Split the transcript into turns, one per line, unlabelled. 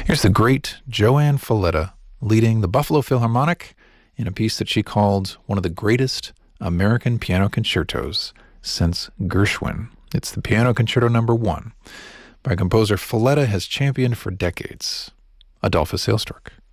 Here's the great Joanne Falletta leading the Buffalo Philharmonic in a piece that she called one of the greatest American piano concertos since Gershwin. It's the Piano Concerto No. 1 by a composer Falletta has championed for decades, Adolphus Hailstork.